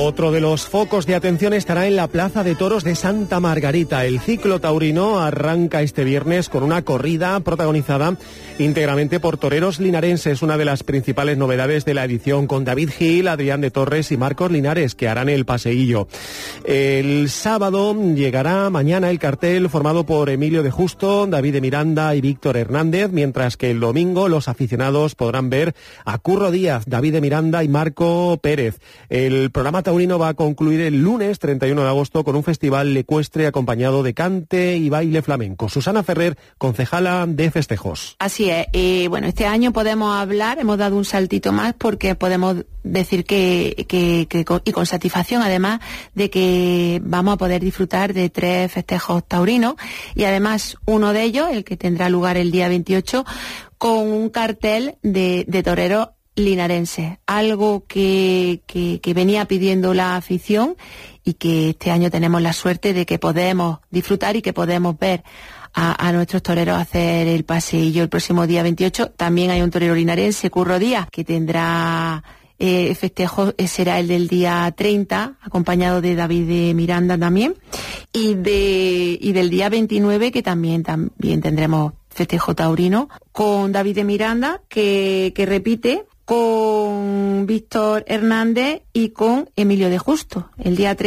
Otro de los focos de atención estará en la Plaza de Toros de Santa Margarita. El ciclo taurino arranca este viernes con una corrida protagonizada íntegramente por toreros linarenses, una de las principales novedades de la edición, con David Gil, Adrián de Torres y Marcos Linares, que harán el paseillo. El sábado llegará mañana el cartel formado por Emilio de Justo, David de Miranda y Víctor Hernández, mientras que el domingo los aficionados podrán ver a Curro Díaz, David de Miranda y Marco Pérez. El programa taurino va a concluir el lunes 31 de agosto con un festival ecuestre acompañado de cante y baile flamenco. Susana Ferrer, concejala de festejos. Así es. Bueno, este año podemos hablar, hemos dado un saltito más porque podemos decir y con satisfacción además de que vamos a poder disfrutar de 3 festejos taurinos y además uno de ellos, el que tendrá lugar el día 28, con un cartel de toreros linarense, algo que venía pidiendo la afición y que este año tenemos la suerte de que podemos disfrutar y que podemos ver a nuestros toreros hacer el paseillo el próximo día 28. También hay un torero linarense, Curro Díaz, que tendrá festejo, será el del día 30, acompañado de David de Miranda también, y del día 29, que también tendremos festejo taurino, con David de Miranda, que repite, con Víctor Hernández y con Emilio de Justo. El día